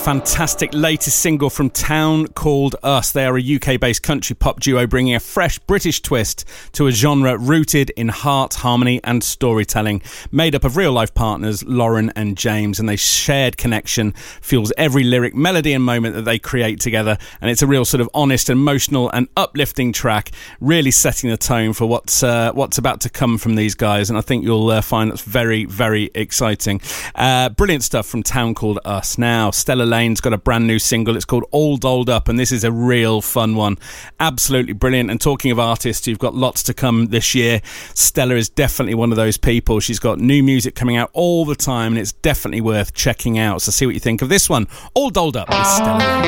fantastic latest single from Town Called Us. They are a UK-based country pop duo bringing a fresh British twist to a genre rooted in heart, harmony and storytelling. Made up of real-life partners, Lauren and James, and their shared connection fuels every lyric, melody and moment that they create together. And it's a real sort of honest, emotional and uplifting track, really setting the tone for what's about to come from these guys. And I think you'll find that's very, very exciting. Brilliant stuff from Town Called Us. Now, Stella Lane's got a brand new single. It's called All Dolled Up, and this is a real fun one. Absolutely brilliant. And talking of artists who've got lots to come this year, Stella is definitely one of those people. She's got new music coming out all the time, and it's definitely worth checking out. So see what you think of this one. All Dolled Up with Stella Lane.